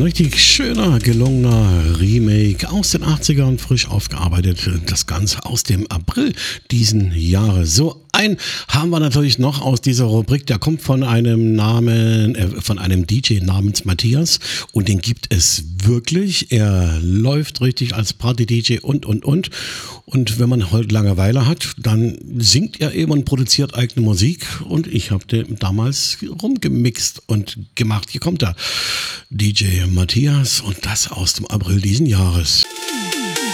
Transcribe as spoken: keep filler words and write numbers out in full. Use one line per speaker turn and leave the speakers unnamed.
ein richtig schöner, gelungener Remake aus den achtzigern, frisch aufgearbeitet. Das Ganze aus dem April diesen Jahres. So ein haben wir natürlich noch aus dieser Rubrik. Der kommt von einem Namen, äh, von einem D J namens Matthias. Und den gibt es wirklich. Er läuft richtig als Party-D J und, und, und. Und wenn man heute Langeweile hat, dann singt er eben und produziert eigene Musik. Und ich habe den damals rumgemixt und gemacht. Hier kommt er, D J Matthias, und das aus dem April diesen Jahres.